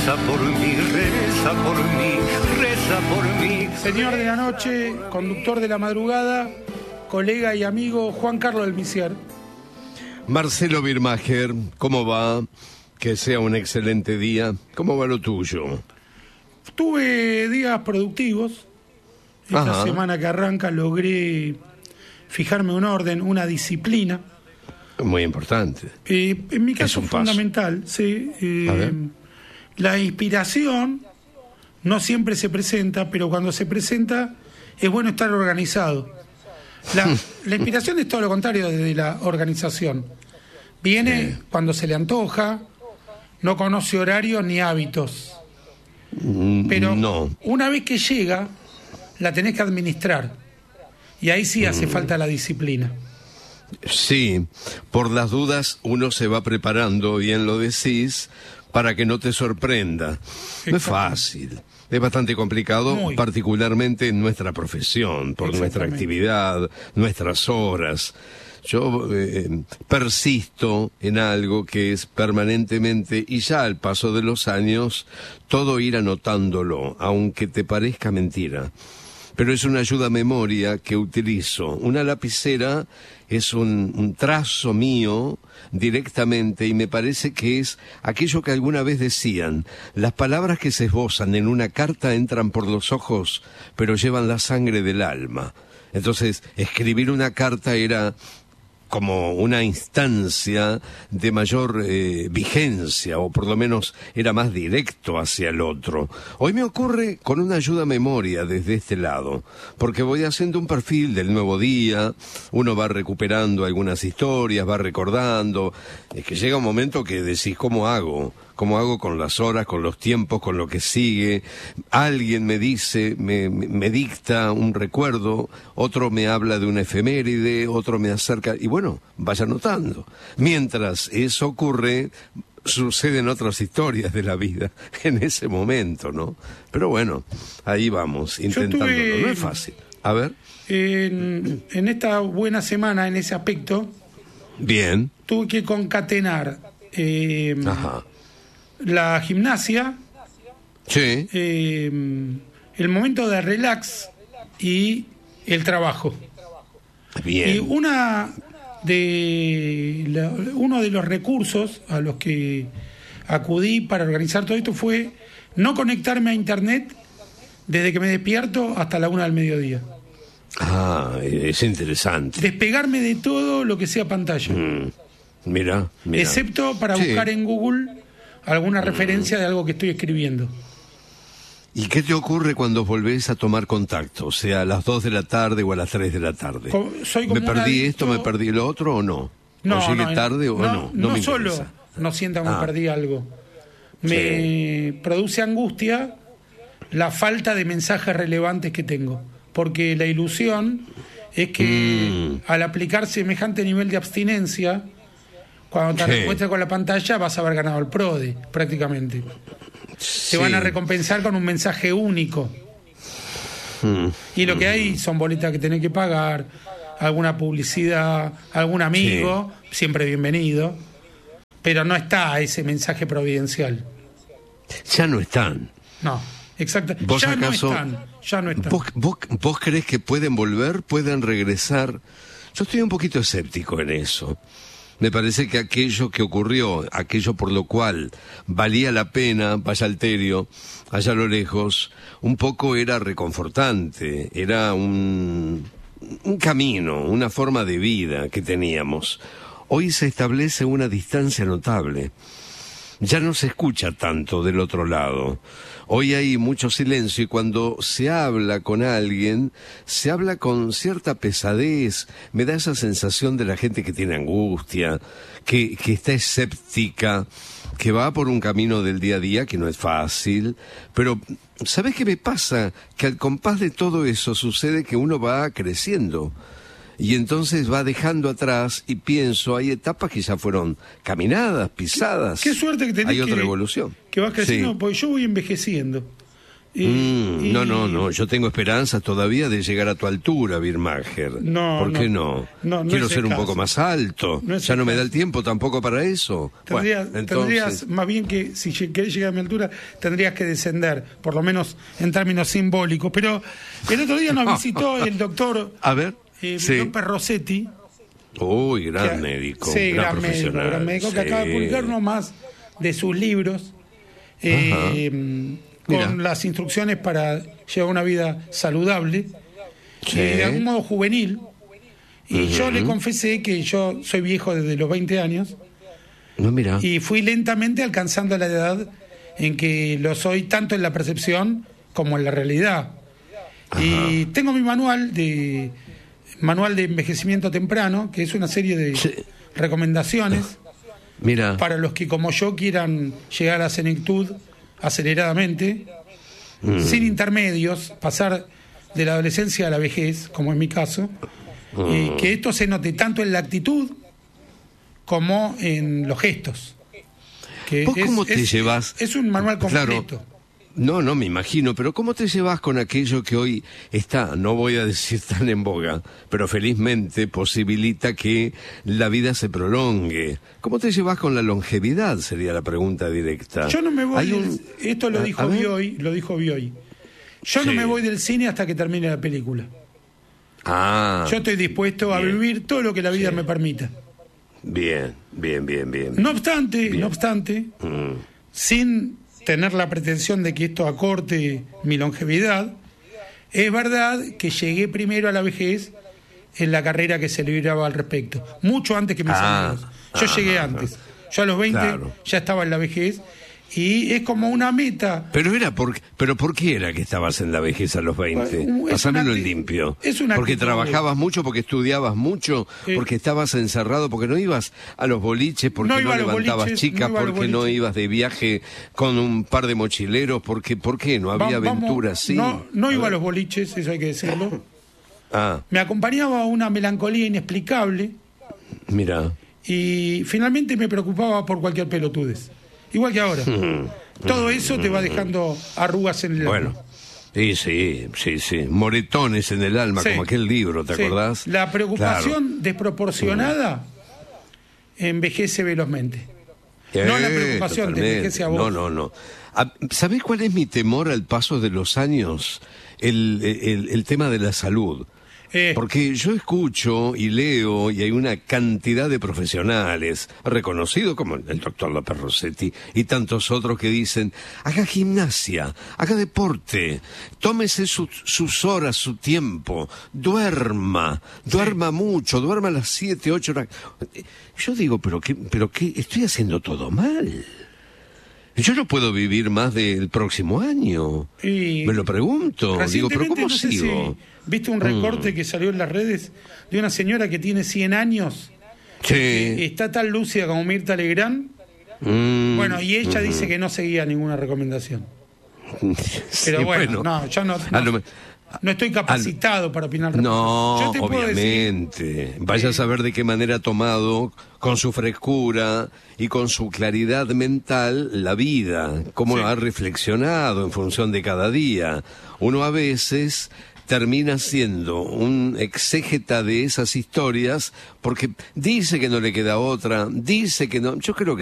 Reza por mí, reza por mí, reza por mí. Señor de la noche, conductor de la madrugada, colega y amigo Juan Carlos del Misier. Marcelo Birmacher, ¿cómo va? Que sea un excelente día. ¿Cómo va lo tuyo? Tuve días productivos. Esta semana que arranca logré fijarme un orden, una disciplina. Muy importante. En mi caso es fundamental, sí. La inspiración no siempre se presenta, pero cuando se presenta es bueno estar organizado. La inspiración es todo lo contrario de la organización. Viene cuando se le antoja, no conoce horarios ni hábitos. Pero una vez que llega, la tenés que administrar. Y ahí sí hace falta la disciplina. Sí, por las dudas uno se va preparando, bien lo decís, para que no te sorprenda. No es fácil, es bastante complicado, particularmente en nuestra profesión, por nuestra actividad, nuestras horas. Yo persisto en algo que es permanentemente, y ya al paso de los años, todo ir anotándolo, aunque te parezca mentira. Pero es una ayuda a memoria que utilizo. Una lapicera es un trazo mío directamente, y me parece que es aquello que alguna vez decían: las palabras que se esbozan en una carta entran por los ojos, pero llevan la sangre del alma. Entonces, escribir una carta era como una instancia de mayor vigencia, o por lo menos era más directo hacia el otro. Hoy me ocurre con una ayuda a memoria desde este lado, porque voy haciendo un perfil del nuevo día, uno va recuperando algunas historias, va recordando, es que llega un momento que decís, ¿cómo hago con las horas, con los tiempos, con lo que sigue? Alguien me dice, me dicta un recuerdo, otro me habla de una efeméride, otro me acerca, y bueno, vaya notando. Mientras eso ocurre, suceden otras historias de la vida en ese momento, ¿no? Pero bueno, ahí vamos, intentándolo. No es fácil. A ver. En esta buena semana, en ese aspecto, bien, tuve que concatenar la gimnasia, el momento de relax y el trabajo. Bien. Y uno de los recursos a los que acudí para organizar todo esto fue no conectarme a internet desde que me despierto hasta la 1 del mediodía. Es interesante. Despegarme de todo lo que sea pantalla. Mira. Excepto para buscar en Google alguna referencia de algo que estoy escribiendo. ¿Y qué te ocurre cuando volvés a tomar contacto? O sea, a las 2 de la tarde o a las 3 de la tarde. ¿Me perdí esto, me perdí lo otro o no? ¿O llegué tarde o no? No me solo interesa. No sienta que me perdí algo. Me produce angustia la falta de mensajes relevantes que tengo. Porque la ilusión es que al aplicar semejante nivel de abstinencia, cuando te reencuentres con la pantalla vas a haber ganado el PRODE, prácticamente. Te van a recompensar con un mensaje único. Y lo que hay son boletas que tenés que pagar, alguna publicidad, algún amigo, siempre bienvenido, pero no está ese mensaje providencial. Ya no están. No, exacto. ¿Vos ya acaso, no están. ¿Vos crees que pueden volver, pueden regresar? Yo estoy un poquito escéptico en eso. Me parece que aquello que ocurrió, aquello por lo cual valía la pena, vaya Alterio, allá a lo lejos, un poco era reconfortante, era un camino, una forma de vida que teníamos. Hoy se establece una distancia notable. Ya no se escucha tanto del otro lado. Hoy hay mucho silencio, y cuando se habla con alguien, se habla con cierta pesadez. Me da esa sensación de la gente que tiene angustia, que está escéptica, que va por un camino del día a día que no es fácil. Pero, ¿sabés qué me pasa? Que al compás de todo eso sucede que uno va creciendo. Y entonces va dejando atrás, y pienso, hay etapas que ya fueron caminadas, pisadas. Qué suerte que tenés. Hay otra evolución. Que vas creciendo, porque yo voy envejeciendo. No, yo tengo esperanzas todavía de llegar a tu altura, Birmacher. ¿Por qué no? Quiero ser un poco más alto. Ya no me da el tiempo tampoco para eso. Tendrías, más bien que si querés llegar a mi altura, tendrías que descender, por lo menos en términos simbólicos. Pero el otro día nos visitó el doctor López Rossetti. Uy, gran médico. Sí, gran médico, que acaba de publicar uno más de sus libros. Con las instrucciones para llevar una vida saludable, de algún modo juvenil. Y yo le confesé que yo soy viejo desde los 20 años. Y fui lentamente alcanzando la edad en que lo soy tanto en la percepción como en la realidad. Y tengo mi manual de envejecimiento temprano, que es una serie de recomendaciones para los que, como yo, quieran llegar a la senectud aceleradamente, sin intermedios, pasar de la adolescencia a la vejez, como en mi caso, y que esto se note tanto en la actitud como en los gestos. ¿Vos cómo te llevas? Es un manual completo. Claro. No, me imagino, pero ¿cómo te llevas con aquello que hoy está, no voy a decir tan en boga, pero felizmente posibilita que la vida se prolongue? ¿Cómo te llevas con la longevidad? Sería la pregunta directa. Yo no me voy, esto lo dijo Bioy. Yo no me voy del cine hasta que termine la película. Yo estoy dispuesto a vivir todo lo que la vida me permita. Bien. No obstante, sin tener la pretensión de que esto acorte mi longevidad, es verdad que llegué primero a la vejez en la carrera que se libraba al respecto, mucho antes que mis amigos. Yo llegué antes. Yo a los 20 ya estaba en la vejez, y es como una meta. ¿Pero por qué era que estabas en la vejez a los 20? Pásamelo en limpio. ¿Porque trabajabas mucho, porque estudiabas mucho, porque estabas encerrado, porque no ibas a los boliches, porque no levantabas chicas, porque no ibas de viaje con un par de mochileros, ¿por qué? ¿No había aventuras? No iba a los boliches, eso hay que decirlo. Me acompañaba una melancolía inexplicable. Y finalmente me preocupaba por cualquier pelotudez. Igual que ahora. Todo eso te va dejando arrugas en el alma. Sí. Moretones en el alma, como aquel libro, ¿te acordás? La preocupación desproporcionada envejece velozmente. No la preocupación te envejece a vos. No. ¿Sabés cuál es mi temor al paso de los años? El tema de la salud. Porque yo escucho y leo y hay una cantidad de profesionales reconocidos como el doctor López Rossetti y tantos otros que dicen: haga gimnasia, haga deporte, tómese sus horas, su tiempo, duerma mucho, duerma a las 7, 8 horas. Yo digo, pero qué estoy haciendo todo mal. Yo no puedo vivir más del próximo año. Me lo pregunto. Digo, pero ¿cómo sigo? ¿Viste un recorte que salió en las redes de una señora que tiene 100 años? Está tan lúcida como Mirta Legrand. Bueno, y ella dice que no seguía ninguna recomendación. Pero yo no estoy capacitado para opinar. No, obviamente. Vaya a saber de qué manera ha tomado, con su frescura y con su claridad mental, la vida, cómo ha reflexionado en función de cada día. Uno a veces termina siendo un exégeta de esas historias porque dice que no le queda otra, dice que no. Yo creo que